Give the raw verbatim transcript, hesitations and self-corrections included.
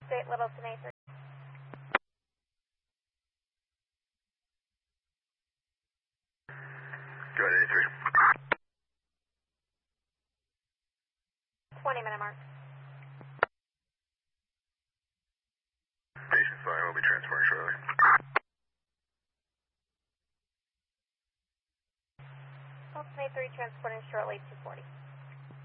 State Littleton A three. Go ahead, A three. twenty minute mark. Patient's fine, we'll be transporting shortly. Littleton A three transporting shortly, two forty.